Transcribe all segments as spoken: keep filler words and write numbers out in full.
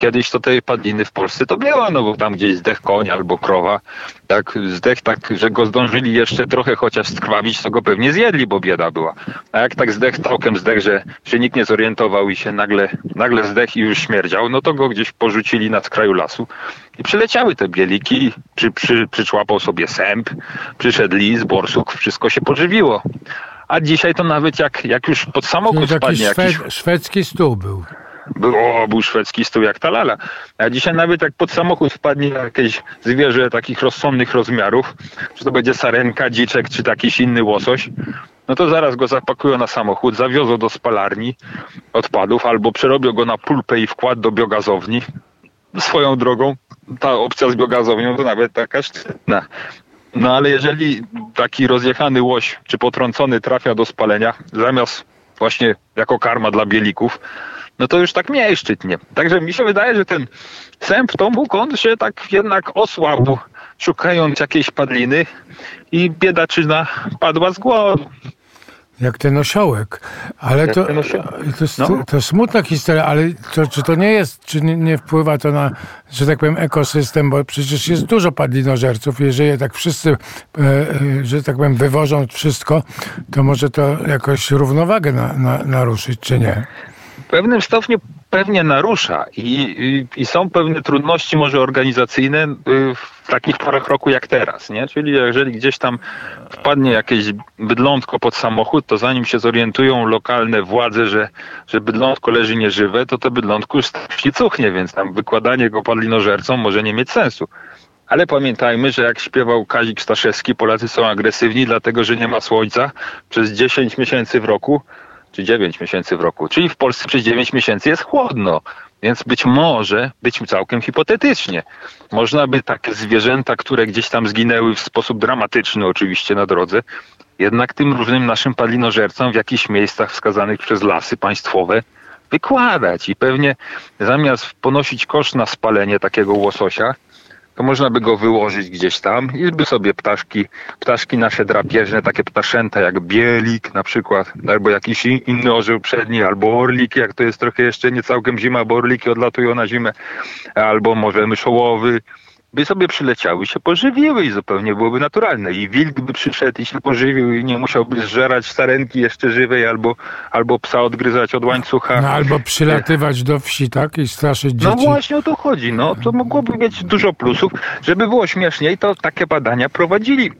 Kiedyś to tej padliny w Polsce to było, no bo tam gdzieś zdech koń albo krowa, tak zdech tak, że go zdążyli jeszcze trochę chociaż skrwawić, to go pewnie zjedli, bo bieda była. A jak tak zdech, całkiem zdech, że się nikt nie zorientował i się nagle, nagle zdech i już śmierdział, no to go gdzieś porzucili na skraju lasu i przyleciały te bieliki, przy, przy, przyczłapał sobie sęp, przyszedł lis, borsuk, wszystko się pożywiło. A dzisiaj to nawet jak, jak już pod samochód spadnie jakiś... Szwe- szwedzki stół był. Było, był szwedzki stół jak ta lala. A dzisiaj nawet jak pod samochód wpadnie jakieś zwierzę takich rozsądnych rozmiarów, czy to będzie sarenka, dziczek, czy jakiś inny łosoś, no to zaraz go zapakują na samochód, zawiozą do spalarni odpadów albo przerobią go na pulpę i wkład do biogazowni. Swoją drogą ta opcja z biogazownią to nawet taka szczytna. No ale jeżeli taki rozjechany łoś czy potrącony trafia do spalenia, zamiast właśnie jako karma dla bielików, no to już tak mniej szczytnie. Także mi się wydaje, że ten sęp to mógł on się tak jednak osłabł, szukając jakiejś padliny i biedaczyna padła z głodu. Jak ten osiołek. Ale to, to, jest, no. to smutna historia, ale to, czy to nie jest, czy nie, nie wpływa to na, że tak powiem, ekosystem, bo przecież jest dużo padlinożerców. Jeżeli tak wszyscy, e, że tak powiem, wywożą wszystko, to może to jakoś równowagę na, na, naruszyć, czy nie? W pewnym stopniu pewnie narusza i, i, i są pewne trudności może organizacyjne w takich porach roku jak teraz, nie? Czyli jeżeli gdzieś tam wpadnie jakieś bydlątko pod samochód, to zanim się zorientują lokalne władze, że, że bydlątko leży nieżywe, to to bydlątko już się cuchnie, więc tam wykładanie go padlinożercom może nie mieć sensu. Ale pamiętajmy, że jak śpiewał Kazik Staszewski, Polacy są agresywni, dlatego że nie ma słońca przez dziesięć miesięcy w roku, czy dziewięć miesięcy w roku. Czyli w Polsce przez dziewięć miesięcy jest chłodno. Więc być może, być całkiem hipotetycznie, można by takie zwierzęta, które gdzieś tam zginęły w sposób dramatyczny oczywiście na drodze, jednak tym różnym naszym padlinożercom w jakichś miejscach wskazanych przez lasy państwowe wykładać. I pewnie zamiast ponosić koszt na spalenie takiego łososia, to można by go wyłożyć gdzieś tam i by sobie ptaszki, ptaszki nasze drapieżne, takie ptaszęta jak bielik na przykład, albo jakiś inny orzeł przedni, albo orlik, jak to jest trochę jeszcze nie całkiem zima, bo orliki odlatują na zimę, albo może myszołowy, by sobie przyleciały, się pożywiły i zupełnie byłoby naturalne. I wilk by przyszedł i się pożywił i nie musiałby zżerać sarenki jeszcze żywej, albo, albo psa odgryzać od łańcucha. No, albo przylatywać do wsi, tak? I straszyć dzieci. No właśnie o to chodzi. No, to mogłoby mieć dużo plusów. Żeby było śmieszniej, to takie badania prowadzili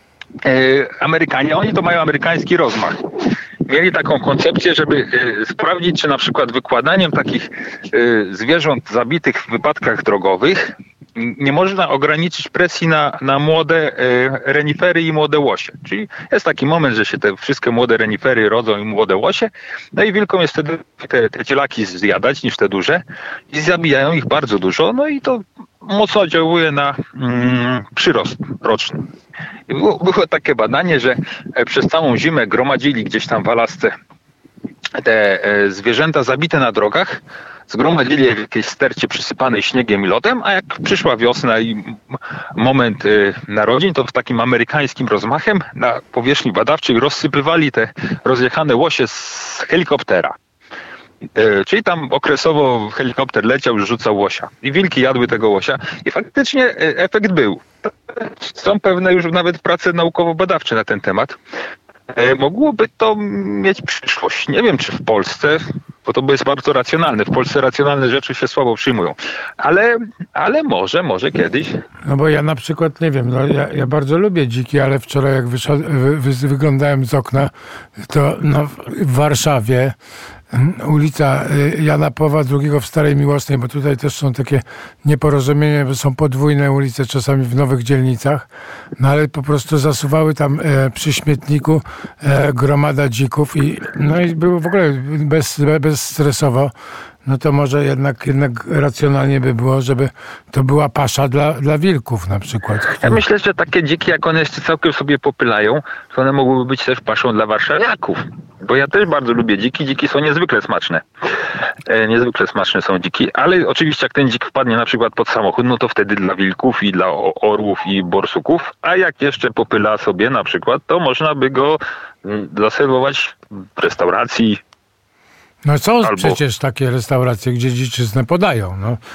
e, Amerykanie. Oni to mają amerykański rozmach. Mieli taką koncepcję, żeby e, sprawdzić, czy na przykład wykładaniem takich e, zwierząt zabitych w wypadkach drogowych nie można ograniczyć presji na, na młode e, renifery i młode łosie. Czyli jest taki moment, że się te wszystkie młode renifery rodzą i młode łosie, no i wilkom jest wtedy te, te cielaki zjadać niż te duże i zabijają ich bardzo dużo, no i to mocno oddziałuje na mm, przyrost roczny. I było, było takie badanie, że przez całą zimę gromadzili gdzieś tam w Alasce te e, zwierzęta zabite na drogach, zgromadzili je w jakiejś stercie przysypanej śniegiem i lodem, a jak przyszła wiosna i moment y, narodzin, to w takim amerykańskim rozmachem na powierzchni badawczej rozsypywali te rozjechane łosie z helikoptera. Y, czyli tam okresowo helikopter leciał, rzucał łosia. I wilki jadły tego łosia i faktycznie y, efekt był. Są pewne już nawet prace naukowo-badawcze na ten temat. Y, mogłoby to mieć przyszłość. Nie wiem, czy w Polsce, bo to jest bardzo racjonalne. W Polsce racjonalne rzeczy się słabo przyjmują. Ale, ale może, może kiedyś. No bo ja na przykład, nie wiem, no ja, ja bardzo lubię dziki, ale wczoraj jak wyszedł, wy, wy, wyglądałem z okna, to no, w Warszawie ulica Jana Pawła drugiego w Starej Miłosnej, bo tutaj też są takie nieporozumienia, bo są podwójne ulice czasami w nowych dzielnicach, no ale po prostu zasuwały tam e, przy śmietniku e, gromada dzików i no i było w ogóle bez, bezstresowo. No to może jednak, jednak racjonalnie by było, żeby to była pasza dla, dla wilków na przykład. Które... Ja myślę, że takie dziki, jak one jeszcze całkiem sobie popylają, to one mogłyby być też paszą dla warszawiaków. Bo ja też bardzo lubię dziki. Dziki są niezwykle smaczne. E, niezwykle smaczne są dziki, ale oczywiście jak ten dzik wpadnie na przykład pod samochód, no to wtedy dla wilków i dla orłów i borsuków, a jak jeszcze popyla sobie na przykład, to można by go zaserwować w restauracji, No są Albo... przecież takie restauracje, gdzie dziczyznę podają. No.